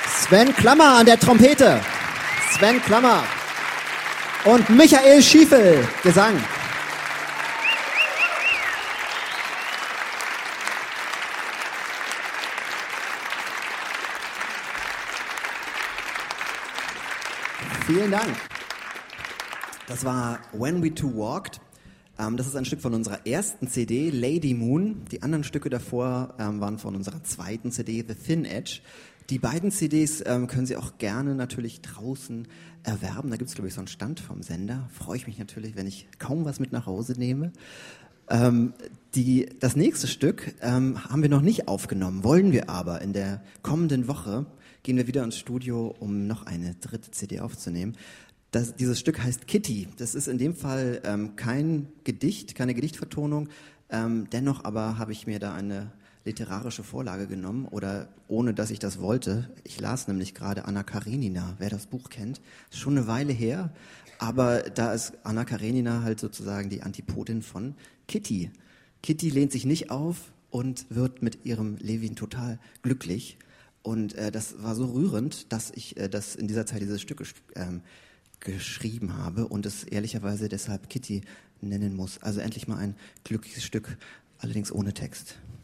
Sven Klammer an der Trompete. Sven Klammer. Und Michael Schiefel, Gesang. Vielen Dank. Das war When We Two Walked. Das ist ein Stück von unserer ersten CD, Lady Moon. Die anderen Stücke davor waren von unserer zweiten CD, The Thin Edge. Die beiden CDs können Sie auch gerne natürlich draußen erwerben. Da gibt es, glaube ich, so einen Stand vom Sender. Freue ich mich natürlich, wenn ich kaum was mit nach Hause nehme. Das nächste Stück haben wir noch nicht aufgenommen, wollen wir aber. In der kommenden Woche gehen wir wieder ins Studio, um noch eine dritte CD aufzunehmen. Dieses Stück heißt Kitty. Das ist in dem Fall kein Gedicht, keine Gedichtvertonung. Dennoch aber habe ich mir da eine literarische Vorlage genommen, oder ohne dass ich das wollte. Ich las nämlich gerade Anna Karenina, wer das Buch kennt. Ist schon eine Weile her, aber da ist Anna Karenina halt sozusagen die Antipodin von Kitty. Kitty lehnt sich nicht auf und wird mit ihrem Levin total glücklich. Und das war so rührend, dass ich das in dieser Zeit dieses Stück geschrieben habe und es ehrlicherweise deshalb Kitty nennen muss. Also endlich mal ein glückliches Stück, allerdings ohne Text.